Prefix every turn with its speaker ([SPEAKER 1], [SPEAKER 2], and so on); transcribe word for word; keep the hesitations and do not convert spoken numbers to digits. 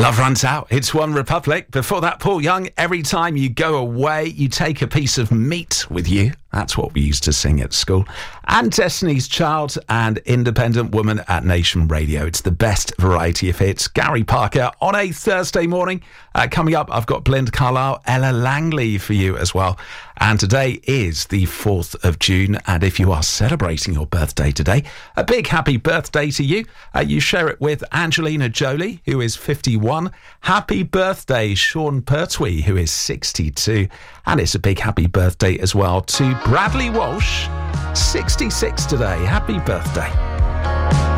[SPEAKER 1] Love Runs Out. It's One Republic. Before that, Paul Young. Every time you go away, you take a piece of meat with you. That's what we used to sing at school. And Destiny's Child and Independent Woman at Nation Radio. It's the best variety of hits. Gary Parker on a Thursday morning. Uh, coming up, I've got Blind Carlisle, Ella Langley for you as well. And today is the fourth of June. And if you are celebrating your birthday today, a big happy birthday to you. Uh, you share it with Angelina Jolie, who is fifty-one. Happy birthday, Sean Pertwee, who is sixty-two. And it's a big happy birthday as well to Bradley Walsh, sixty-six today. Happy birthday.